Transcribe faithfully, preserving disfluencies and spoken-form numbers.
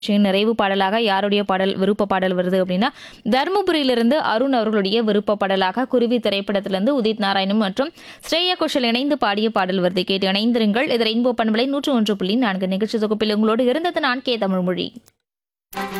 நிறைவு பாடலாக யாருடைய பாடல் விருப்ப பாடல் வருது அப்படின்னா தருமபுரியிலிருந்து அருண் அவர்களுடைய விருப்ப பாடலாக குருவி திரைப்படத்திலிருந்து உதித் நாராயணன் மற்றும் ஸ்ரேயா கோஷல் இணைந்து பாடிய பாடல் வருது. கேட்டு இணைந்திருங்கள். இது ரெயின்போ பண்பலை நூற்று ஒன்று புள்ளி நான்கு நிகழ்ச்சி தொகுப்பில் உங்களோடு இருந்தது நான் கே தமிழ்மொழி.